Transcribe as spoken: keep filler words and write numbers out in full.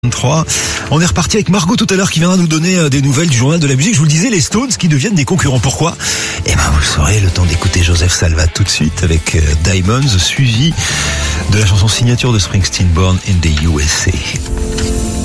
trois. On est reparti avec Margot tout à l'heure qui viendra nous donner des nouvelles du journal de la musique. Je vous le disais, les Stones qui deviennent des concurrents. Pourquoi ? Eh ben, vous le saurez, le temps d'écouter Joseph Salvat tout de suite avec Diamonds, suivi de la chanson signature de Springsteen, Born in the U S A.